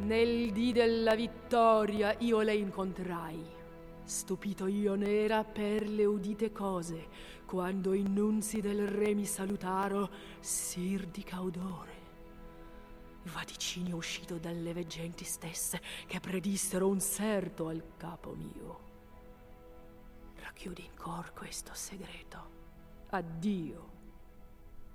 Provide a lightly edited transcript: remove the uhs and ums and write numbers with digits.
Nel dì della vittoria io le incontrai. Stupito io n'era per le udite cose, quando i nunzi del re mi salutaro, sir di caudore. Vaticinio uscito dalle veggenti stesse, che predissero un serto al capo mio. Racchiudi in cor questo segreto. Addio.